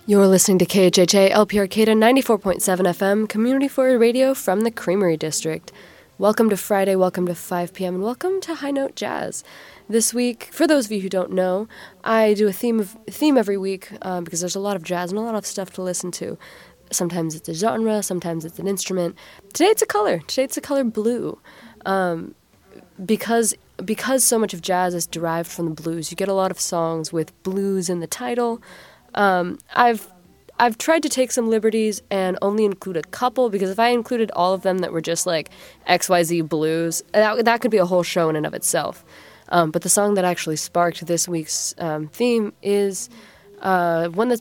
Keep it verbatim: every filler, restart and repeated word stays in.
You're listening to K H H A L P Arcata ninety-four point seven F M, community forward radio from the Creamery District. Welcome to Friday, welcome to five p.m., and welcome to High Note Jazz. This week, for those of you who don't know, I do a theme of theme every week um, because there's a lot of jazz and a lot of stuff to listen to. Sometimes it's a genre, sometimes it's an instrument. Today it's a color. Today it's the color blue. Um, because because so much of jazz is derived from the blues, you get a lot of songs with blues in the title. Um, I've I've tried to take some liberties and only include a couple, because if I included all of them that were just like X Y Z blues, that, that could be a whole show in and of itself. Um, but the song that actually sparked this week's um, theme is uh, one that